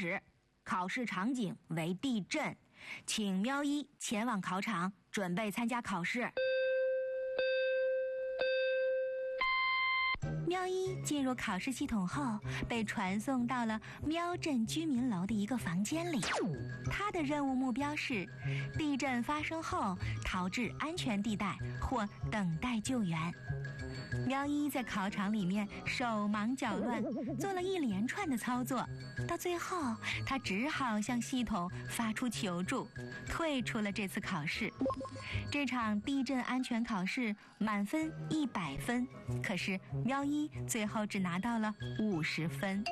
始，考试场景为地震，请喵一前往考场，准备参加考试。喵一进入考试系统后，被传送到了喵镇居民楼的一个房间里。他的任务目标是地震发生后逃至安全地带或等待救援。喵一在考场里面手忙脚乱，做了一连串的操作，到最后他只好向系统发出求助，退出了这次考试。这场地震安全考试满分100分，可是喵一最后只拿到了50分。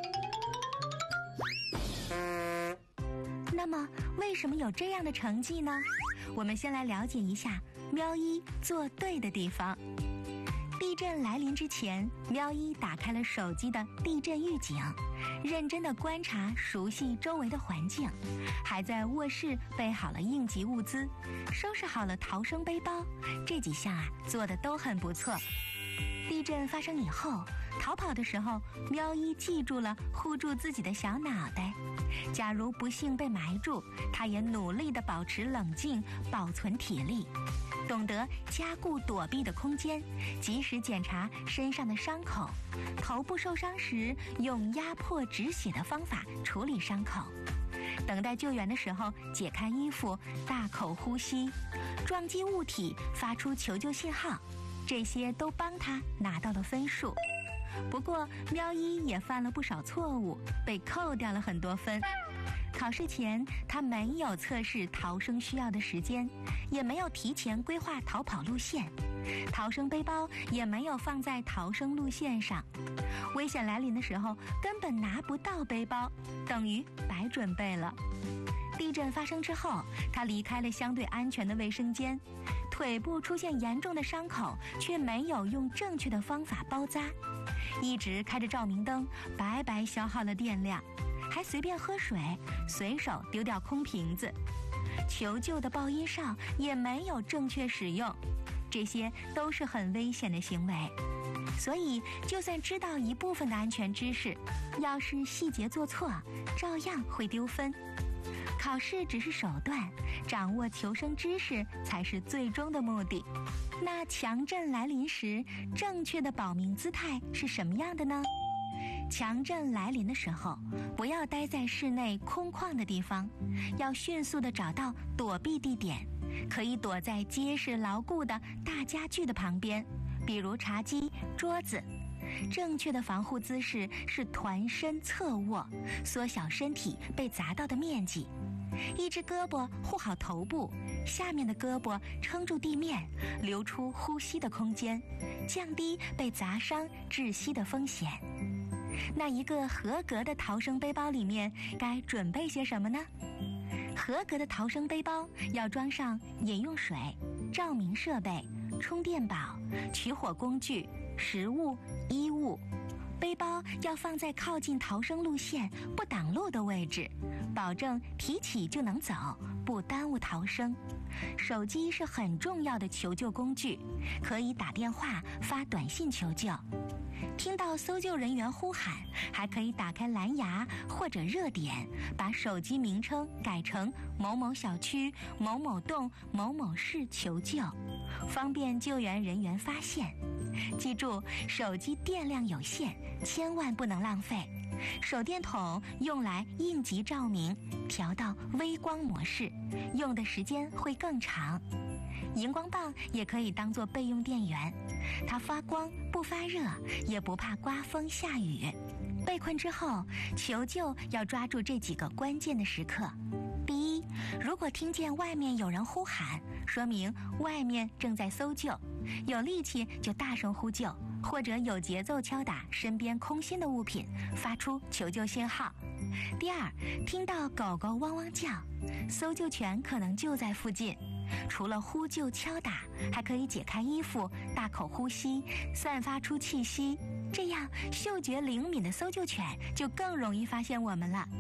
那么为什么有这样的成绩呢？我们先来了解一下喵一做对的地方。地震来临之前，喵一打开了手机的地震预警，认真地观察熟悉周围的环境，还在卧室备好了应急物资，收拾好了逃生背包，这几项做得都很不错。地震发生以后，逃跑的时候，喵一记住了护住自己的小脑袋，假如不幸被埋住，他也努力地保持冷静，保存体力，懂得加固躲避的空间，及时检查身上的伤口，头部受伤时用压迫止血的方法处理伤口，等待救援的时候解开衣服，大口呼吸，撞击物体发出求救信号，这些都帮他拿到了分数。不过喵一也犯了不少错误，被扣掉了很多分。考试前他没有测试逃生需要的时间，也没有提前规划逃跑路线，逃生背包也没有放在逃生路线上，危险来临的时候根本拿不到背包，等于白准备了。地震发生之后，他离开了相对安全的卫生间，腿部出现严重的伤口，却没有用正确的方法包扎，一直开着照明灯，白白消耗了电量，还随便喝水，随手丢掉空瓶子，求救的报音哨也没有正确使用，这些都是很危险的行为。所以就算知道一部分的安全知识，要是细节做错，照样会丢分。考试只是手段，掌握求生知识才是最终的目的。那强震来临时，正确的保命姿态是什么样的呢？强震来临的时候，不要待在室内空旷的地方，要迅速地找到躲避地点，可以躲在结实牢固的大家具的旁边，比如茶几、桌子。正确的防护姿势是团身侧卧，缩小身体被砸到的面积。一只胳膊护好头部，下面的胳膊撑住地面，留出呼吸的空间，降低被砸伤窒息的风险。那一个合格的逃生背包里面该准备些什么呢？合格的逃生背包要装上饮用水、照明设备、充电宝、取火工具、食物、衣物。背包要放在靠近逃生路线不挡路的位置，保证提起就能走，不耽误逃生。手机是很重要的求救工具，可以打电话、发短信求救。听到搜救人员呼喊，还可以打开蓝牙或者热点，把手机名称改成某某小区、某某栋、某某市求救，方便救援人员发现。记住，手机电量有限，千万不能浪费。手电筒用来应急照明，调到微光模式，用的时间会更长。荧光棒也可以当作备用电源，它发光不发热，也不怕刮风下雨。被困之后，求救要抓住这几个关键的时刻。第一，如果听见外面有人呼喊，说明外面正在搜救，有力气就大声呼救，或者有节奏敲打身边空心的物品，发出求救信号。第二，听到狗狗汪汪叫，搜救犬可能就在附近。除了呼救敲打，还可以解开衣服，大口呼吸，散发出气息，这样嗅觉灵敏的搜救犬就更容易发现我们了。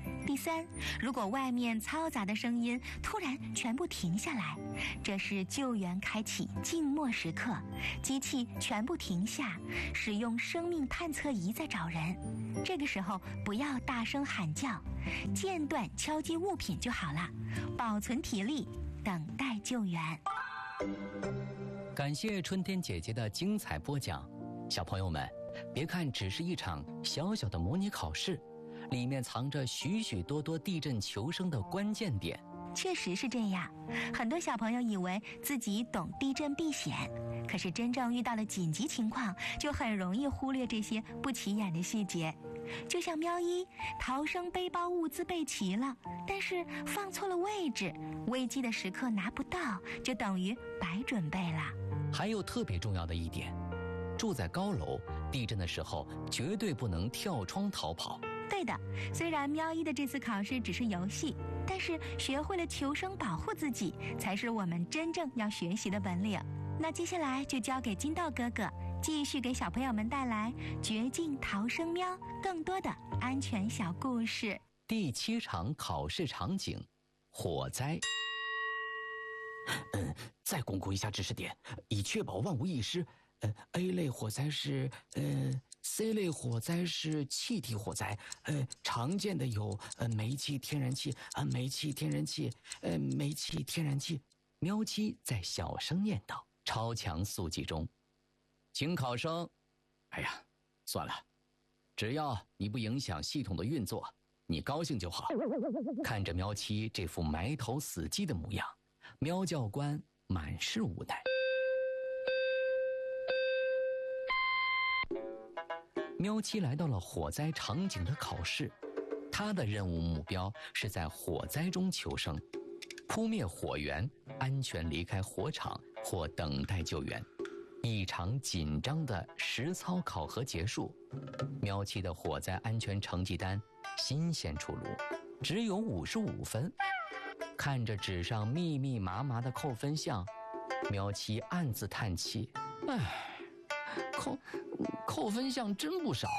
第三，如果外面嘈杂的声音突然全部停下来，这是救援开启静默时刻，机器全部停下，使用生命探测仪在找人。这个时候不要大声喊叫，间断敲击物品就好了，保存体力，等待救援。 感谢春天姐姐的精彩播讲。小朋友们，别看只是一场小小的模拟考试，里面藏着许许多多地震求生的关键点。 确实是这样，很多小朋友以为自己懂地震避险，可是真正遇到了紧急情况，就很容易忽略这些不起眼的细节。就像喵一逃生背包物资备齐了，但是放错了位置，危机的时刻拿不到，就等于白准备了。 还有特别重要的一点，住在高楼，地震的时候绝对不能跳窗逃跑。 对的，虽然喵一的这次考试只是游戏，但是学会了求生保护自己，才是我们真正要学习的本领。那接下来就交给金豆哥哥，继续给小朋友们带来绝境逃生喵更多的安全小故事。 第7场考试场景：火灾。 再巩固一下知识点，以确保万无一失。A 类火灾是C 类火灾是气体火灾，常见的有煤气、天然气、煤气、天然气、煤气、天然气。 喵七在小声念叨，超强速记中。请考生，哎呀，算了，只要你不影响系统的运作，你高兴就好。看着喵七这副埋头死机的模样，喵教官满是无奈。喵七来到了火灾场景的考试，他的任务目标是在火灾中求生，扑灭火源，安全离开火场或等待救援。一场紧张的实操考核结束，喵七的火灾安全成绩单新鲜出炉，只有55分。看着纸上密密麻麻的扣分项，喵七暗自叹气：唉，扣分项真不少。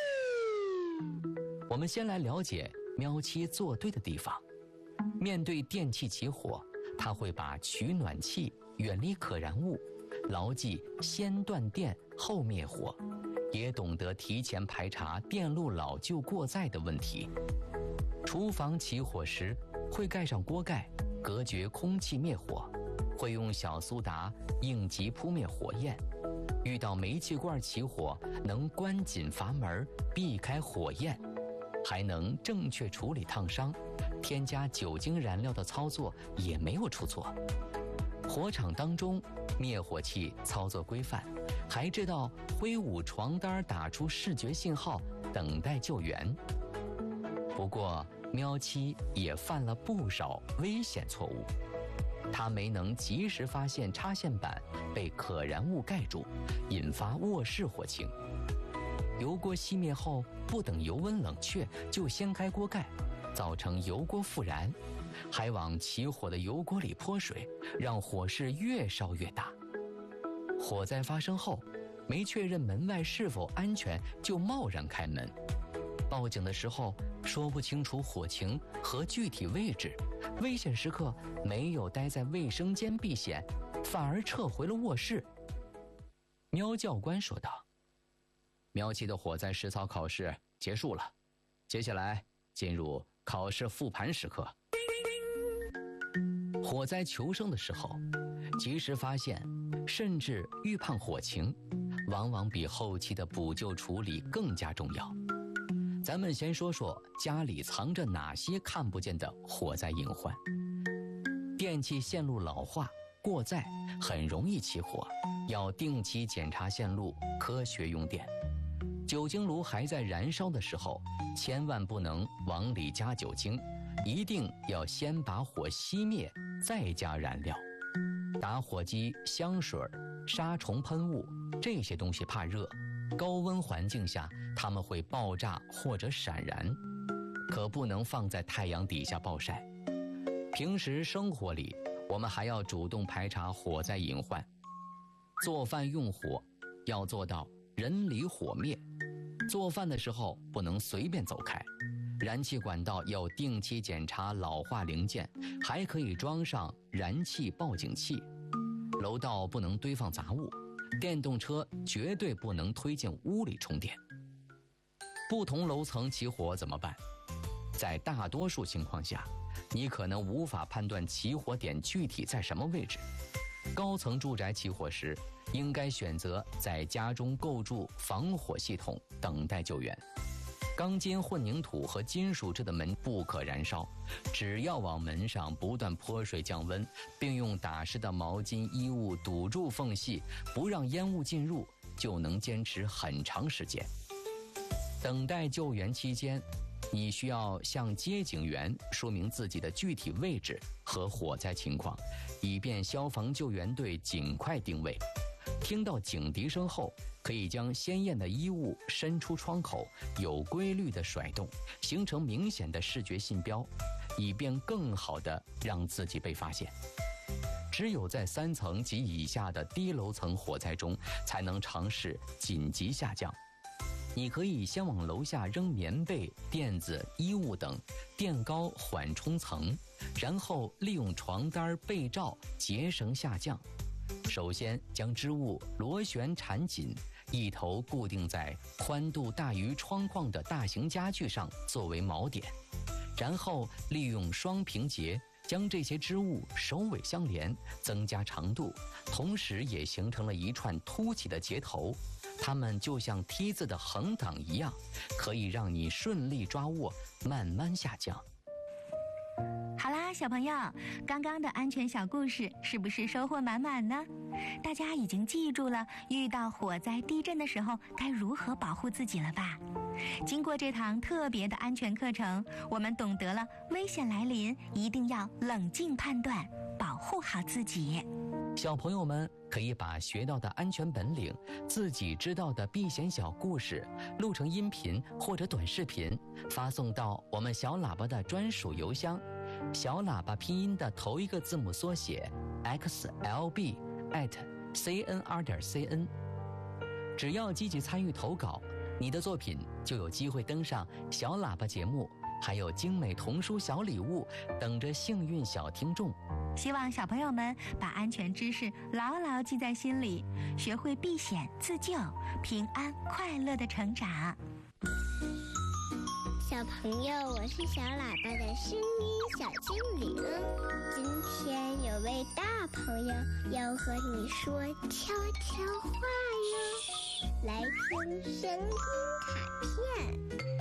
我们先来了解喵七做对的地方。面对电器起火，他会把取暖器远离可燃物，牢记先断电后灭火，也懂得提前排查电路老旧过载的问题。厨房起火时会盖上锅盖，隔绝空气灭火，会用小苏打应急扑灭火焰。遇到煤气罐起火，能关紧阀门，避开火焰，还能正确处理烫伤，添加酒精燃料的操作也没有出错。火场当中，灭火器操作规范，还知道挥舞床单打出视觉信号，等待救援。不过，喵七也犯了不少危险错误。他没能及时发现插线板被可燃物盖住，引发卧室火情。油锅熄灭后，不等油温冷却就掀开锅盖，造成油锅复燃，还往起火的油锅里泼水，让火势越烧越大。火灾发生后，没确认门外是否安全就贸然开门，报警的时候说不清楚火情和具体位置，危险时刻没有待在卫生间避险，反而撤回了卧室。喵教官说道。喵七的火灾实操考试结束了，接下来进入考试复盘时刻。火灾求生的时候，及时发现甚至预判火情，往往比后期的补救处理更加重要。咱们先说说家里藏着哪些看不见的火灾隐患。电器线路老化、过载很容易起火，要定期检查线路，科学用电。酒精炉还在燃烧的时候，千万不能往里加酒精，一定要先把火熄灭，再加燃料。打火机、香水、杀虫喷雾这些东西怕热，高温环境下它们会爆炸或者闪燃，可不能放在太阳底下暴晒。平时生活里，我们还要主动排查火灾隐患。做饭用火要做到人离火灭，做饭的时候不能随便走开， 燃气管道要定期检查老化零件，还可以装上燃气报警器。楼道不能堆放杂物，电动车绝对不能推进屋里充电。不同楼层起火怎么办？在大多数情况下，你可能无法判断起火点具体在什么位置。高层住宅起火时，应该选择在家中构筑防火系统，等待救援。钢筋混凝土和金属制的门不可燃烧，只要往门上不断泼水降温，并用打湿的毛巾、衣物堵住缝隙，不让烟雾进入，就能坚持很长时间。等待救援期间，你需要向接警员说明自己的具体位置和火灾情况，以便消防救援队尽快定位。听到警笛声后，可以将鲜艳的衣物伸出窗口，有规律地甩动，形成明显的视觉信标，以便更好地让自己被发现。只有在3层及以下的低楼层火灾中，才能尝试紧急下降。你可以先往楼下扔棉被、垫子、衣物等，垫高缓冲层，然后利用床单、被罩结绳下降。首先将织物螺旋缠紧，一头固定在宽度大于窗框的大型家具上作为锚点，然后利用双平结将这些织物首尾相连，增加长度，同时也形成了一串凸起的结头，它们就像梯子的横档一样，可以让你顺利抓握，慢慢下降。 好啦，小朋友，刚刚的安全小故事是不是收获满满呢？大家已经记住了遇到火灾、地震的时候该如何保护自己了吧？经过这堂特别的安全课程，我们懂得了危险来临一定要冷静判断，保护好自己。 小朋友们可以把学到的安全本领、自己知道的避险小故事录成音频或者短视频，发送到我们小喇叭的专属邮箱，小喇叭拼音的头一个字母缩写 xlb@cnr.cn。只要积极参与投稿，你的作品就有机会登上小喇叭节目，还有精美童书小礼物等着幸运小听众。 希望小朋友们把安全知识牢牢记在心里，学会避险自救，平安快乐的成长。 小朋友，我是小喇叭的声音小精灵。今天有位大朋友要和你说悄悄话哟，来听声音卡片。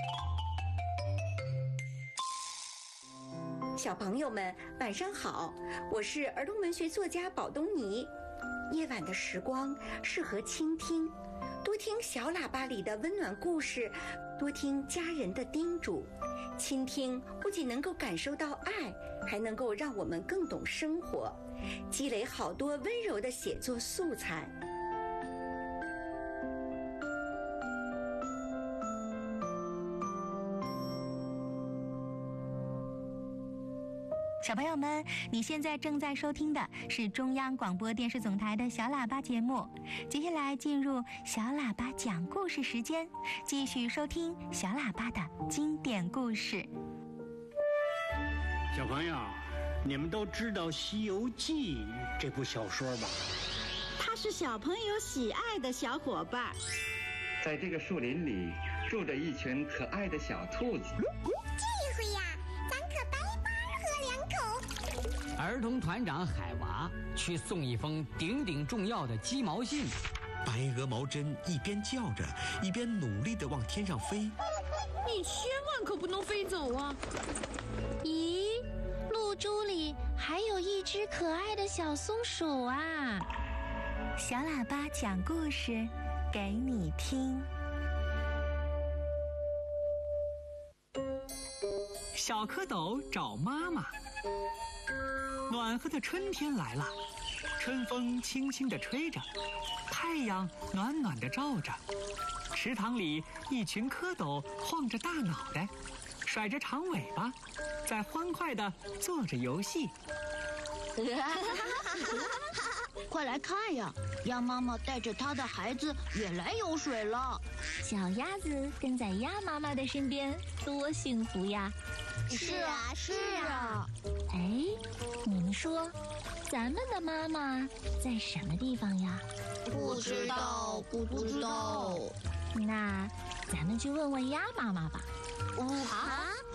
小朋友们晚上好，我是儿童文学作家宝东尼。夜晚的时光适合倾听，多听小喇叭里的温暖故事，多听家人的叮嘱。倾听不仅能够感受到爱，还能够让我们更懂生活，积累好多温柔的写作素材。 小朋友们，你现在正在收听的是中央广播电视总台的小喇叭节目。接下来进入小喇叭讲故事时间，继续收听小喇叭的经典故事。 小朋友，你们都知道《西游记》这部小说吧？ 它是小朋友喜爱的小伙伴。 在这个树林里住着一群可爱的小兔子。 这回呀，咱可白白喝两口。 儿童团长海娃去送一封顶顶重要的鸡毛信。 白鹅毛针一边叫着，一边努力地往天上飞。 你千万可不能飞走啊！ 咦，露珠里还有一只可爱的小松鼠啊！ 小喇叭讲故事给你听。 小蝌蚪找妈妈。暖和的春天来了，春风轻轻地吹着，太阳暖暖地照着。池塘里一群蝌蚪晃着大脑袋，甩着长尾巴，在欢快地做着游戏。 快来看呀， 鸭妈妈带着它的孩子也来游水了。 小鸭子跟在鸭妈妈的身边，多幸福呀！ 是啊，是啊。 哎，你们说，咱们的妈妈在什么地方呀？ 不知道，不知道。 那咱们去问问鸭妈妈吧。 好。